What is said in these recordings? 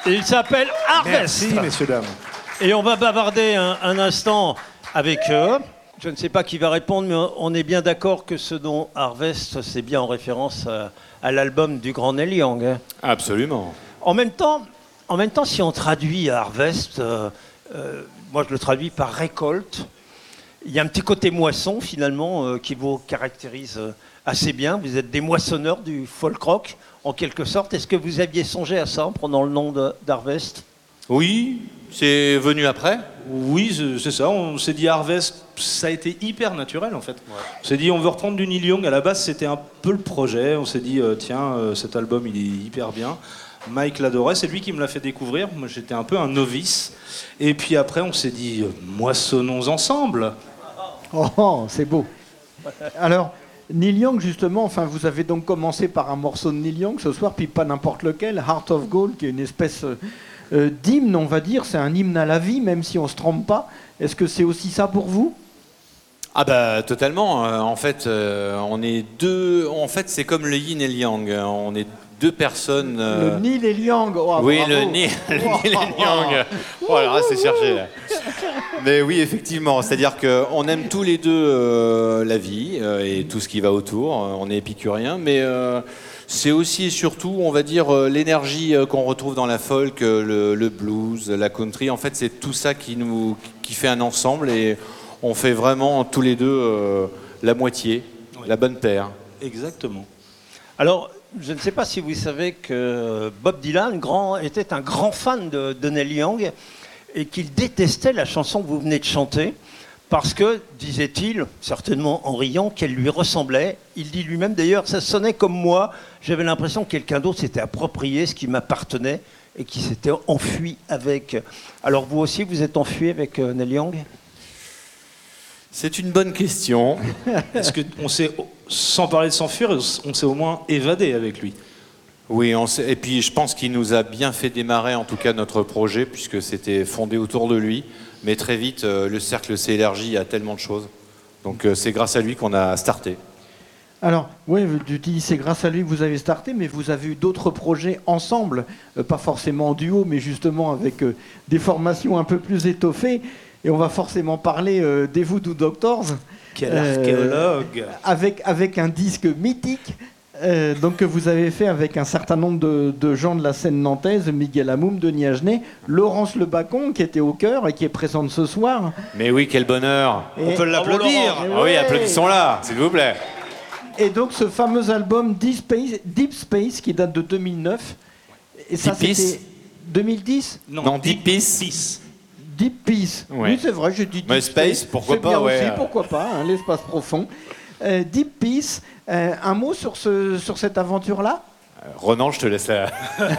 Il s'appelle Harvest. Merci, messieurs, dames. Et on va bavarder un instant avec eux. Je ne sais pas qui va répondre, mais on est bien d'accord que ce nom Harvest, c'est bien en référence à l'album du grand Neil Young. Hein. Absolument. En même temps, si on traduit Harvest, moi je le traduis par récolte. Il y a un petit côté moisson finalement qui vous caractérise assez bien. Vous êtes des moissonneurs du folk rock en quelque sorte. Est-ce que vous aviez songé à ça en prenant le nom d'Harvest ? Oui, c'est venu après. Oui, c'est ça. On s'est dit Harvest, ça a été hyper naturel en fait. Ouais. On s'est dit on veut reprendre du Neil Young. À la base, c'était un peu le projet. On s'est dit tiens, cet album il est hyper bien. Mike l'adorait, c'est lui qui me l'a fait découvrir. Moi, j'étais un peu un novice. Et puis après, on s'est dit moissonnons ensemble. Oh, c'est beau. Alors, Neil Young, justement, enfin, vous avez donc commencé par un morceau de Neil Young ce soir, puis pas n'importe lequel, Heart of Gold, qui est une espèce d'hymne, on va dire. C'est un hymne à la vie, même si on se trompe pas. Est-ce que c'est aussi ça pour vous ? Ah bah totalement. En fait, on est deux. En fait, c'est comme le Yin et le Yang. On est deux personnes. Le Neil et Yang. Oh, oui, bravo. le Neil et le Yang. Voilà, c'est cherché là. Mais oui, effectivement. C'est-à-dire qu'on aime tous les deux la vie et tout ce qui va autour. On est épicuriens, mais c'est aussi et surtout, on va dire, l'énergie qu'on retrouve dans la folk, le blues, la country. En fait, c'est tout ça qui fait un ensemble et on fait vraiment tous les deux la moitié, oui. La bonne paire. Exactement. Alors, je ne sais pas si vous savez que Bob Dylan était un grand fan de Neil Young et qu'il détestait la chanson que vous venez de chanter parce que, disait-il, certainement en riant, qu'elle lui ressemblait. Il dit lui-même d'ailleurs, ça sonnait comme moi, j'avais l'impression que quelqu'un d'autre s'était approprié ce qui m'appartenait et qui s'était enfui avec. Alors vous aussi, vous êtes enfui avec Neil Young ? C'est une bonne question. Est-ce qu'on s'est, sans parler de s'enfuir, on s'est au moins évadé avec lui ? Oui, et puis je pense qu'il nous a bien fait démarrer, en tout cas, notre projet, puisque c'était fondé autour de lui. Mais très vite, le cercle s'est élargi à tellement de choses. Donc c'est grâce à lui qu'on a starté. Alors, oui, tu dis c'est grâce à lui que vous avez starté, mais vous avez eu d'autres projets ensemble, pas forcément en duo, mais justement avec des formations un peu plus étoffées. Et on va forcément parler des Voodoo Doctors. Quel archéologue avec un disque mythique donc, que vous avez fait avec un certain nombre de gens de la scène nantaise, Miguel Hamoum, Denis Agenet, Laurence Le Bacon, qui était au chœur et qui est présente ce soir. Mais oui, quel bonheur. On peut l'applaudir. Ah oui, applaudissons-la, s'il vous plaît. Et donc ce fameux album Deep Space qui date de 2009. Et ça, c'était 2010 ? Non, Deep Peace. Deep Peace. Ouais. Oui, c'est vrai, j'ai dit Deep Mais Space, pourquoi c'est pas, bien ouais. aussi, pourquoi pas, hein, l'espace profond. Deep Peace, un mot sur cette aventure-là ? Ronan, je te laisse la...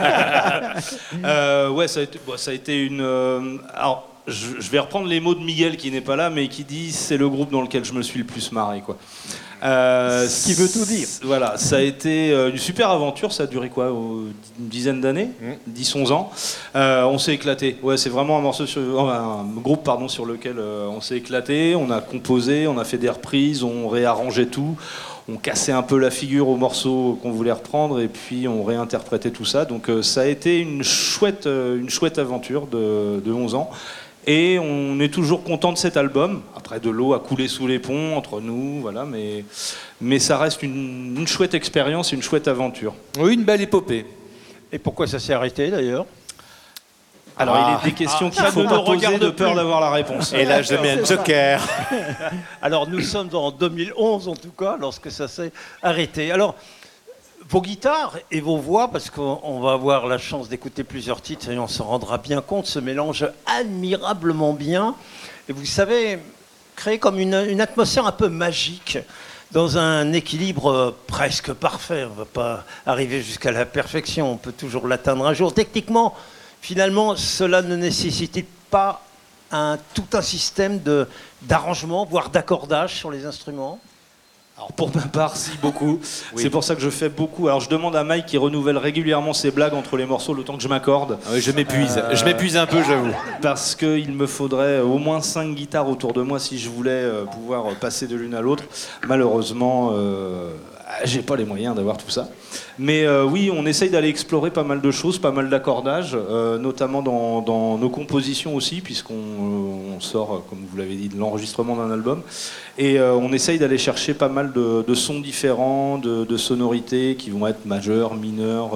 Ouais, ça a été une... alors, je vais reprendre les mots de Miguel qui n'est pas là, mais qui dit c'est le groupe dans lequel je me suis le plus marré, quoi. Ce qui veut tout dire. Voilà, ça a été une super aventure, ça a duré quoi, une dizaine d'années, 10-11 ans. On s'est éclaté. Ouais, c'est vraiment un groupe sur lequel on s'est éclaté. On a composé, on a fait des reprises, on réarrangeait tout. On cassait un peu la figure aux morceaux qu'on voulait reprendre et puis on réinterprétait tout ça. Donc ça a été une chouette aventure de 11 ans. Et on est toujours content de cet album. Après, de l'eau a coulé sous les ponts entre nous, voilà, mais ça reste une chouette expérience, une chouette aventure. Oui, une belle épopée. Et pourquoi ça s'est arrêté d'ailleurs ? Alors, il est des questions qu'il ne faut pas poser de peur d'avoir la réponse. Et là, je mets un joker. Alors, nous sommes en 2011, en tout cas, lorsque ça s'est arrêté. Alors, vos guitares et vos voix, parce qu'on va avoir la chance d'écouter plusieurs titres et on se rendra bien compte, se mélangent admirablement bien. Et vous savez, créer comme une atmosphère un peu magique, dans un équilibre presque parfait. On ne va pas arriver jusqu'à la perfection, on peut toujours l'atteindre un jour. Techniquement, finalement, cela ne nécessite pas tout un système d'arrangement, voire d'accordage sur les instruments. Alors pour ma part, si, beaucoup. Oui. C'est pour ça que je fais beaucoup. Alors je demande à Mike qui renouvelle régulièrement ses blagues entre les morceaux le temps que je m'accorde. Ah oui, je m'épuise. Je m'épuise un peu, j'avoue. Parce qu'il me faudrait au moins 5 guitares autour de moi si je voulais pouvoir passer de l'une à l'autre. Malheureusement, j'ai pas les moyens d'avoir tout ça. Mais oui, on essaye d'aller explorer pas mal de choses, pas mal d'accordages, notamment dans nos compositions aussi, puisqu'on sort, comme vous l'avez dit, de l'enregistrement d'un album. Et on essaye d'aller chercher pas mal de sons différents, de sonorités qui vont être majeures, mineures.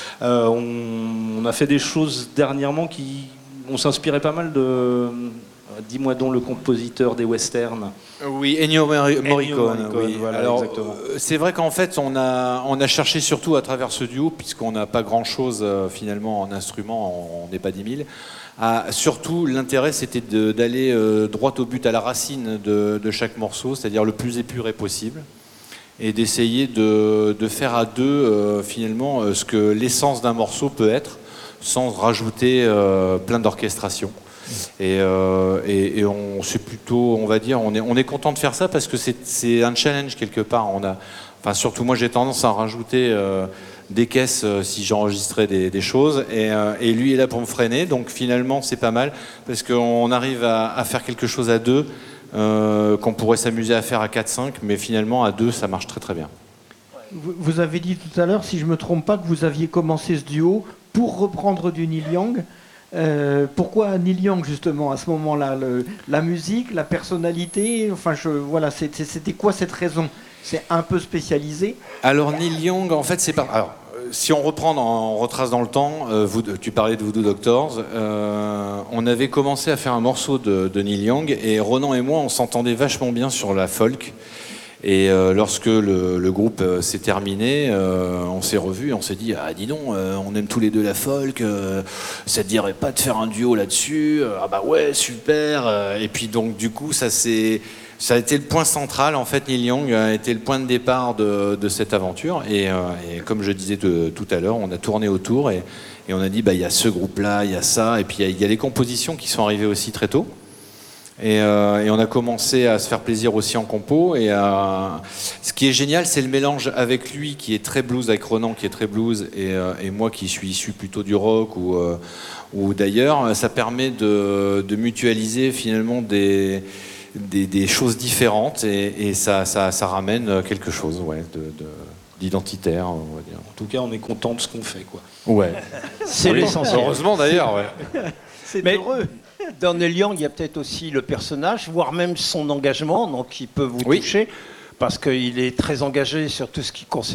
On a fait des choses dernièrement on s'inspirait pas mal de... Dis-moi donc le compositeur des westerns. Oui, Ennio Morricone. Oui. Voilà, alors, exactement. c'est vrai qu'en fait, on a cherché surtout à travers ce duo, puisqu'on n'a pas grand-chose finalement en instrument, on n'est pas 10 000. Surtout, l'intérêt, c'était d'aller droit au but, à la racine de chaque morceau, c'est-à-dire le plus épuré possible, et d'essayer de faire à deux, finalement, ce que l'essence d'un morceau peut être, sans rajouter plein d'orchestration. Et c'est plutôt, on va dire, on est content de faire ça parce que c'est un challenge quelque part. Surtout moi, j'ai tendance à en rajouter des caisses si j'enregistrais des choses, et lui est là pour me freiner. Donc finalement, c'est pas mal parce qu'on arrive à faire quelque chose à deux qu'on pourrait s'amuser à faire à 4-5, mais finalement à deux, ça marche très très bien. Vous avez dit tout à l'heure, si je ne me trompe pas, que vous aviez commencé ce duo pour reprendre du Neil Young. Pourquoi Neil Young justement à ce moment-là, la musique, la personnalité, enfin voilà, c'était quoi cette raison? C'est un peu spécialisé. Alors Neil Young, en fait, c'est pas. Alors, si on retrace dans le temps, tu parlais de Voodoo Doctors, on avait commencé à faire un morceau de Neil Young, et Ronan et moi, on s'entendait vachement bien sur la folk. Et lorsque le groupe s'est terminé, on s'est revus et on s'est dit « Ah, dis donc, on aime tous les deux la folk, ça te dirait pas de faire un duo là-dessus ?» Ah bah ouais, super. Et puis donc du coup, ça a été le point central, en fait. Neil Young a été le point de départ de cette aventure. Et comme je disais tout à l'heure, on a tourné autour et on a dit bah, « Il y a ce groupe-là, il y a ça. » Et puis il y a les compositions qui sont arrivées aussi très tôt. Et on a commencé à se faire plaisir aussi en compo. Et ce qui est génial, c'est le mélange avec lui qui est très blues, avec Ronan qui est très blues, et moi qui suis issu plutôt du rock ou d'ailleurs. Ça permet de mutualiser finalement des choses différentes, et ça ramène quelque chose d'identitaire, on va dire. En tout cas, on est content de ce qu'on fait, quoi. Ouais. C'est l'essentiel. Heureusement d'ailleurs, ouais. C'est Mais heureux. dans Neil Young, il y a peut-être aussi le personnage, voire même son engagement, donc qui peut vous toucher, parce qu'il est très engagé sur tout ce qui concerne